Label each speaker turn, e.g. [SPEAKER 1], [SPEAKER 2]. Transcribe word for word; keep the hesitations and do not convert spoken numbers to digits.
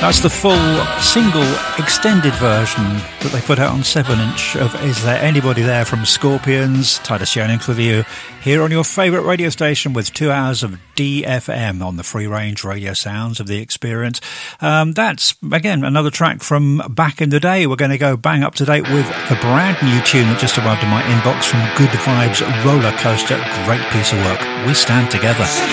[SPEAKER 1] That's the full single extended version that they put out on seven inch of Is There Anybody There from Scorpions. Titus Jennings with you here on your favourite radio station with two hours of D F M on the free range radio sounds of the experience. Um, that's, again, another track from back in the day. We're going to go bang up to date with the brand new tune that just arrived in my inbox from Good Vibes Roller Coaster. Great piece of work. We Stand Together.